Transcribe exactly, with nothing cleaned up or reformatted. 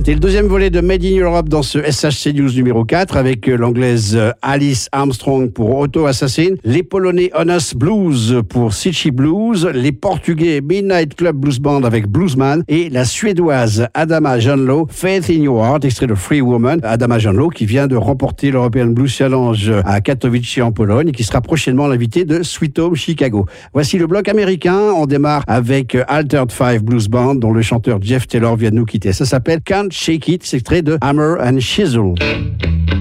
C'était le deuxième volet de Made in Europe dans ce S H C News numéro quatre avec l'anglaise Alice Armstrong pour Auto Assassin, les polonais Honest Blues pour Sitchy Blues, les portugais Midnight Club Blues Band avec Bluesman et la suédoise Adama Janlo, Faith in Your Heart, extrait de Free Woman. Adama Janlo qui vient de remporter l'European Blues Challenge à Katowice en Pologne et qui sera prochainement l'invité de Sweet Home Chicago. Voici le bloc américain. On démarre avec Altered Five Blues Band dont le chanteur Jeff Taylor vient de nous quitter. Ça s'appelle Can't Shake It, c'est extrait de Hammer and Chisel.